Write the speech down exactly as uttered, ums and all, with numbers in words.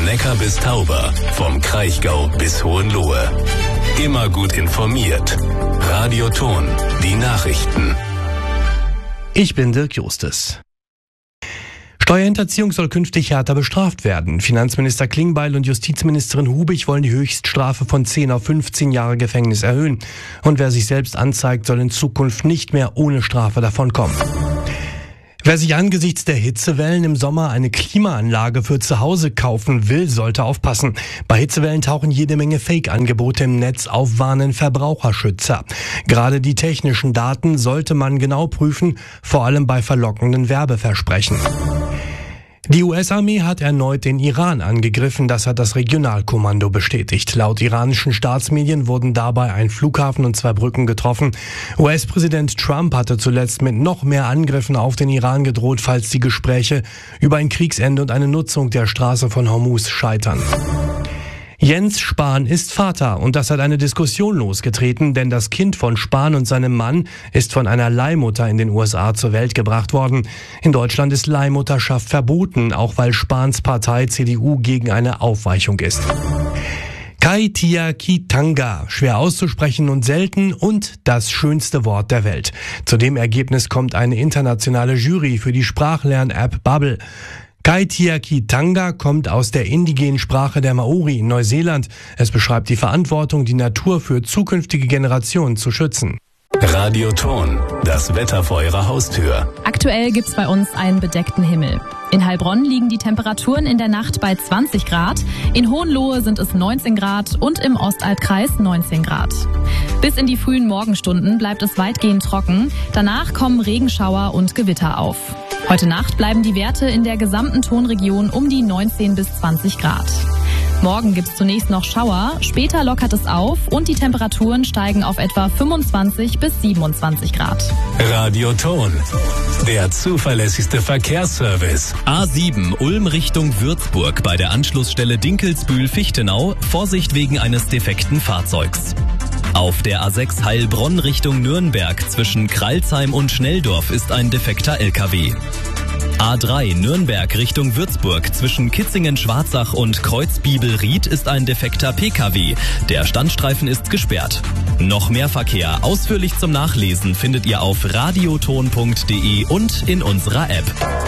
Neckar bis Tauber, vom Kraichgau bis Hohenlohe. Immer gut informiert. Radio Thon, die Nachrichten. Ich bin Dirk Justes. Steuerhinterziehung soll künftig härter bestraft werden. Finanzminister Klingbeil und Justizministerin Hubig wollen die Höchststrafe von zehn auf fünfzehn Jahre Gefängnis erhöhen. Und wer sich selbst anzeigt, soll in Zukunft nicht mehr ohne Strafe davonkommen. Wer sich angesichts der Hitzewellen im Sommer eine Klimaanlage für zu Hause kaufen will, sollte aufpassen. Bei Hitzewellen tauchen jede Menge Fake-Angebote im Netz auf, warnen Verbraucherschützer. Gerade die technischen Daten sollte man genau prüfen, vor allem bei verlockenden Werbeversprechen. Die U S-Armee hat erneut den Iran angegriffen, das hat das Regionalkommando bestätigt. Laut iranischen Staatsmedien wurden dabei ein Flughafen und zwei Brücken getroffen. U S-Präsident Trump hatte zuletzt mit noch mehr Angriffen auf den Iran gedroht, falls die Gespräche über ein Kriegsende und eine Nutzung der Straße von Hormuz scheitern. Jens Spahn ist Vater und das hat eine Diskussion losgetreten, denn das Kind von Spahn und seinem Mann ist von einer Leihmutter in den U S A zur Welt gebracht worden. In Deutschland ist Leihmutterschaft verboten, auch weil Spahns Partei C D U gegen eine Aufweichung ist. Kaitiakitanga, schwer auszusprechen und selten und das schönste Wort der Welt. Zu dem Ergebnis kommt eine internationale Jury für die Sprachlern-App Babbel. Kaitiakitanga kommt aus der indigenen Sprache der Maori in Neuseeland. Es beschreibt die Verantwortung, die Natur für zukünftige Generationen zu schützen. Radio Thon, das Wetter vor Ihrer Haustür. Aktuell gibt's bei uns einen bedeckten Himmel. In Heilbronn liegen die Temperaturen in der Nacht bei zwanzig Grad, in Hohenlohe sind es neunzehn Grad und im Ostalbkreis neunzehn Grad. Bis in die frühen Morgenstunden bleibt es weitgehend trocken, danach kommen Regenschauer und Gewitter auf. Heute Nacht bleiben die Werte in der gesamten Thonregion um die neunzehn bis zwanzig Grad. Morgen gibt's zunächst noch Schauer, später lockert es auf und die Temperaturen steigen auf etwa fünfundzwanzig bis siebenundzwanzig Grad. Radio Thon, der zuverlässigste Verkehrsservice. A sieben Ulm Richtung Würzburg bei der Anschlussstelle Dinkelsbühl-Fichtenau. Vorsicht wegen eines defekten Fahrzeugs. Auf der A sechs Heilbronn Richtung Nürnberg zwischen Kralsheim und Schnelldorf ist ein defekter L K W. A drei Nürnberg Richtung Würzburg zwischen Kitzingen-Schwarzach und Kreuzbibelried ist ein defekter P K W. Der Standstreifen ist gesperrt. Noch mehr Verkehr ausführlich zum Nachlesen findet ihr auf radioton punkt de und in unserer App.